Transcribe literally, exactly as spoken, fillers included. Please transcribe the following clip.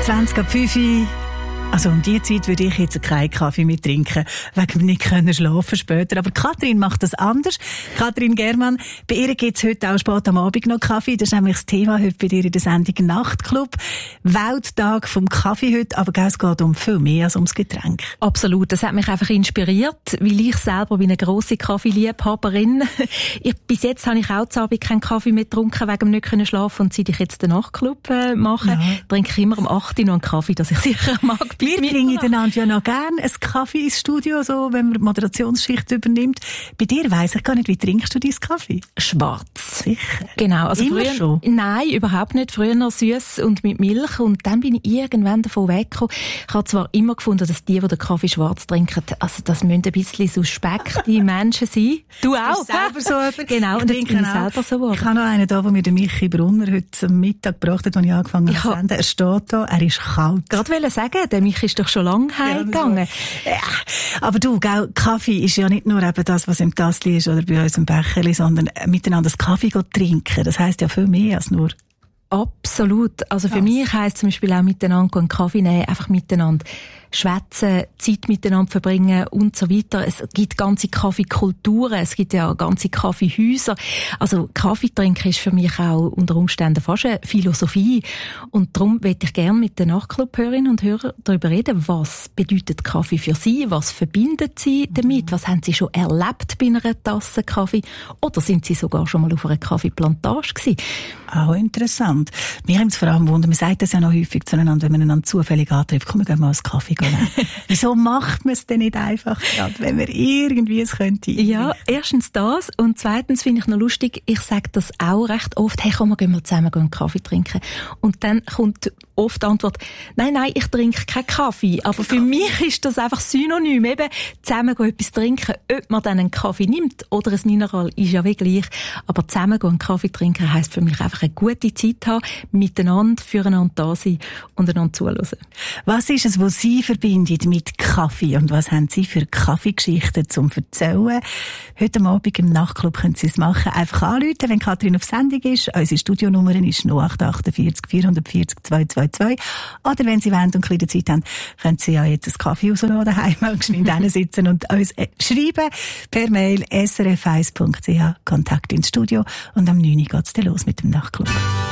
zwanzig ab fünf Uhr. Also um diese Zeit würde ich jetzt keinen Kaffee mehr trinken, wegen mir nicht können schlafen später. Aber Kathrin macht das anders. Kathrin Germann, bei ihr gibt es heute auch spät am Abend noch Kaffee. Das ist nämlich das Thema heute bei dir in der Sendung Nachtclub. Welttag vom Kaffee heute, aber es geht um viel mehr als ums Getränk. Absolut, das hat mich einfach inspiriert, weil ich selber bin eine grosse Kaffeeliebhaberin. Ich, bis jetzt habe ich auch zu Abend keinen Kaffee mehr getrunken, wegen dem nicht können schlafen. Und seit ich jetzt den Nachtclub äh, mache, ja. trinke ich immer um acht Uhr noch einen Kaffee, dass ich sicher mag. Wir bringen einander ja noch gerne einen Kaffee ins Studio, so, wenn man die Moderationsschicht übernimmt. Bei dir weiss ich gar nicht, wie trinkst du deinen Kaffee? Schwarz. Sicher? Genau. Also Immer früher, schon? Nein, überhaupt nicht. Früher noch süß und mit Milch. Und dann bin ich irgendwann davon weggekommen. Ich habe zwar immer gefunden, dass die, die den Kaffee schwarz trinken, also das müssen ein bisschen suspekte Menschen sein. Du auch? Selber so jemand? Genau. Und jetzt bin ich selber so geworden. Ich habe noch einen da, der mir den Michi Brunner heute zum Mittag gebracht hat, als ich angefangen habe zu senden. Er steht da, er ist kalt. Gerade wollte sagen, der Michi ist doch schon lange heimgegangen. Ja, aber du, gell, Kaffee ist ja nicht nur eben das, was im Tassli ist oder bei uns im Becherli, sondern miteinander das Kaffee trinken. Das heisst ja viel mehr als nur... Absolut. Also für Was? mich heisst zum Beispiel auch miteinander einen Kaffee nehmen, einfach miteinander schwätzen, Zeit miteinander verbringen und so weiter. Es gibt ganze Kaffeekulturen, es gibt ja ganze Kaffeehäuser. Also Kaffee trinken ist für mich auch unter Umständen fast eine Philosophie. Und darum möchte ich gerne mit den Nachtclub-Hörerinnen und Hörern darüber reden, was bedeutet Kaffee für Sie, was verbindet Sie damit, was haben Sie schon erlebt bei einer Tasse Kaffee oder sind Sie sogar schon mal auf einer Kaffeeplantage gewesen? Auch interessant. Mir haben es vor allem wundern, man sagt das ja noch häufig zueinander, wenn man einander zufällig antrifft, komm, wir gehen mal einen Kaffee nehmen. Wieso macht man es denn nicht einfach gerade, wenn man irgendwie es könnte? Ja, erstens das und zweitens finde ich noch lustig, ich sage das auch recht oft, hey komm, wir gehen mal zusammen einen Kaffee trinken. Und dann kommt oft die Antwort, nein, nein, ich trinke keinen Kaffee. Aber für mich ist das einfach synonym, eben zusammen etwas trinken, ob man dann einen Kaffee nimmt oder ein Mineral, ist ja wie gleich. Aber zusammen einen Kaffee trinken heisst für mich einfach eine gute Zeit haben, miteinander, füreinander da sein und einander zuhören. Was ist es, was Sie verbindet mit Kaffee und was haben Sie für Kaffeegeschichten zum Erzählen? Heute Abend im Nachtclub können Sie es machen. Einfach anrufen, wenn Kathrin auf Sendung ist. Unsere Studionummer ist null acht acht vier vier vier vier zwei zwei zwei. Oder wenn Sie wollen und ein bisschen Zeit haben, können Sie ja jetzt einen Kaffee rauslassen daheim und schnell sitzen und uns schreiben per Mail s r f eins punkt c h, Kontakt ins Studio. Und am neun Uhr geht es dann los mit dem Nachtclub.